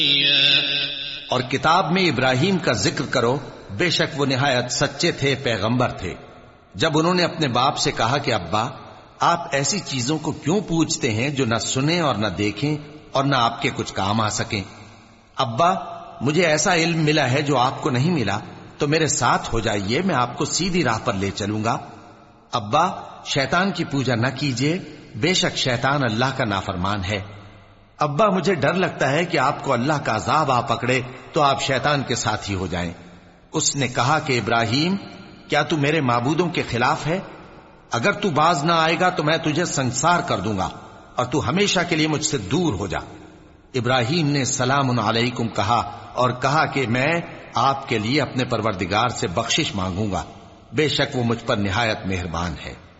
और किताब में इब्राहिम का जिक्र करो, बेशक वो निहायत सच्चे थे, पैगंबर थे। जब उन्होंने अपने बाप से कहा कि अब्बा, आप ऐसी चीजों को क्यों पूछते हैं जो न सुने और न देखें और न आपके कुछ काम आ सकें। अब्बा, मुझे ऐसा इल्म मिला है जो आपको नहीं मिला, तो मेरे साथ हो जाइए, मैं आपको सीधी राह पर ले चलूंगा। अब्बा, शैतान की पूजा न कीजिए, बेशक शैतान अल्लाह का नाफरमान है। अब्बा, मुझे डर लगता है कि आपको अल्लाह का अजाब आ पकड़े तो आप शैतान के साथ ही हो जाएं। उसने कहा कि इब्राहिम, क्या तू मेरे माबूदों के खिलाफ है? अगर तू बाज ना आएगा तो मैं तुझे संसार कर दूंगा और तू हमेशा के लिए मुझसे दूर हो जा। इब्राहिम ने सलामुन अलैकुम कहा और कहा कि मैं आपके लिए अपने परवरदिगार से बख्शिश मांगूंगा, बेशक वो मुझ पर निहायत मेहरबान है।